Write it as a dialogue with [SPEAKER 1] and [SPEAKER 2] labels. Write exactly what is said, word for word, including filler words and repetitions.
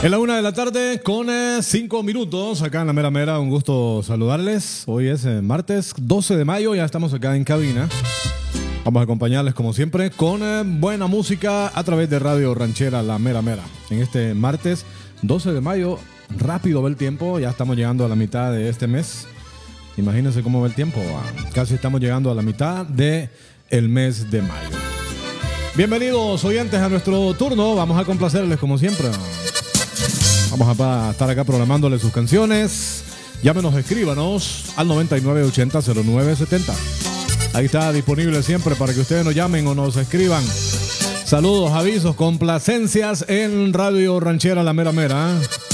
[SPEAKER 1] En la una de la tarde con eh, cinco minutos acá en la Mera Mera, un gusto saludarles. Hoy es eh, martes doce de mayo, ya estamos acá en cabina. Vamos a acompañarles como siempre con eh, buena música a través de Radio Ranchera La Mera Mera. En este martes doce de mayo, rápido va el tiempo, ya estamos llegando a la mitad de este mes. Imagínense cómo va el tiempo, casi estamos llegando a la mitad del mes de mayo. Bienvenidos oyentes a nuestro turno, vamos a complacerles como siempre. Vamos a estar acá programándoles sus canciones. Llámenos, escríbanos al noventa y nueve ochenta cero nueve setenta. Ahí está disponible siempre para que ustedes nos llamen o nos escriban. Saludos, avisos, complacencias en Radio Ranchera La Mera Mera.